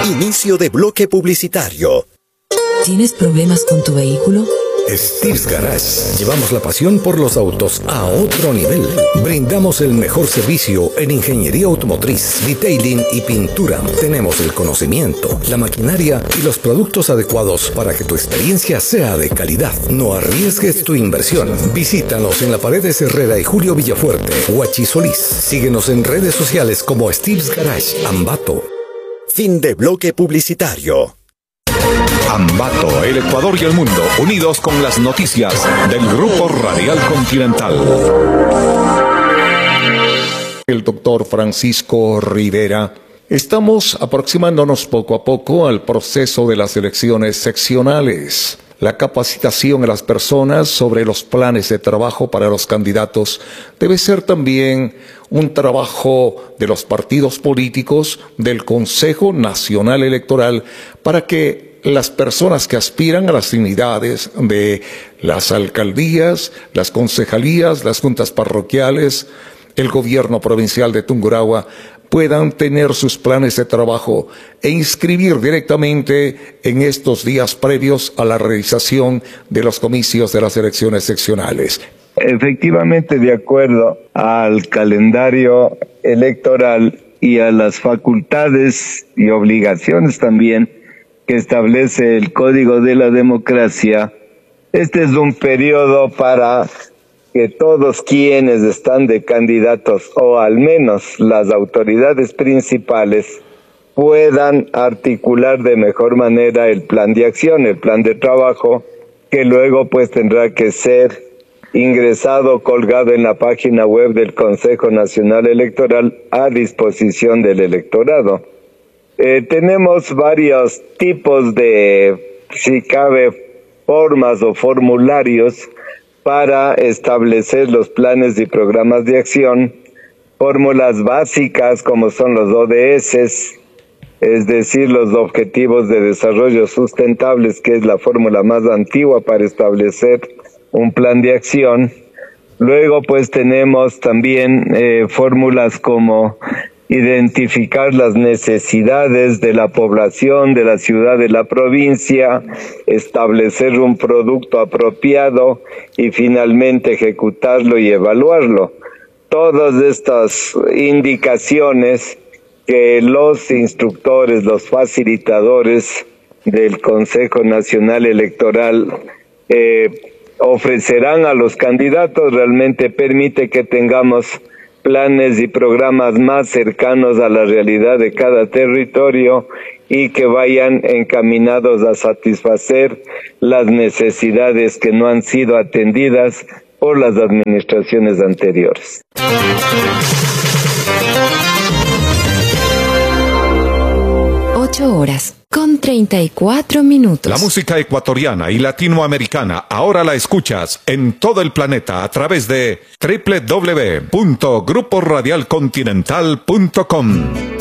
Inicio de bloque publicitario. ¿Tienes problemas con tu vehículo? Steve's Garage. Llevamos la pasión por los autos a otro nivel. Brindamos el mejor servicio en ingeniería automotriz, detailing y pintura. Tenemos el conocimiento, la maquinaria y los productos adecuados para que tu experiencia sea de calidad. No arriesgues tu inversión. Visítanos en la Paredes Herrera y Julio Villafuerte, Huachi Solís. Síguenos en redes sociales como Steve's Garage, Ambato. Fin de bloque publicitario. Ambato, el Ecuador y el mundo, unidos con las noticias del Grupo Radial Continental. El doctor Francisco Rivera. Estamos aproximándonos poco a poco al proceso de las elecciones seccionales. La capacitación a las personas sobre los planes de trabajo para los candidatos debe ser también un trabajo de los partidos políticos, del Consejo Nacional Electoral, para que las personas que aspiran a las dignidades de las alcaldías, las concejalías, las juntas parroquiales, el gobierno provincial de Tungurahua, puedan tener sus planes de trabajo e inscribir directamente en estos días previos a la realización de los comicios de las elecciones seccionales. Efectivamente, de acuerdo al calendario electoral y a las facultades y obligaciones también que establece el Código de la Democracia, este es un periodo para que todos quienes están de candidatos, o al menos las autoridades principales, puedan articular de mejor manera el plan de acción, el plan de trabajo, que luego pues tendrá que ser ingresado, colgado en la página web del Consejo Nacional Electoral a disposición del electorado. Tenemos varios tipos de, si cabe, formas o formularios para establecer los planes y programas de acción, fórmulas básicas como son los ODS, es decir, los Objetivos de Desarrollo Sustentables, que es la fórmula más antigua para establecer un plan de acción. Luego pues tenemos también fórmulas como identificar las necesidades de la población, de la ciudad, de la provincia, establecer un producto apropiado y finalmente ejecutarlo y evaluarlo. Todas estas indicaciones que los instructores, los facilitadores del Consejo Nacional Electoral ofrecerán a los candidatos realmente permite que tengamos planes y programas más cercanos a la realidad de cada territorio y que vayan encaminados a satisfacer las necesidades que no han sido atendidas por las administraciones anteriores. 8:34. La música ecuatoriana y latinoamericana ahora la escuchas en todo el planeta a través de www.gruporadialcontinental.com.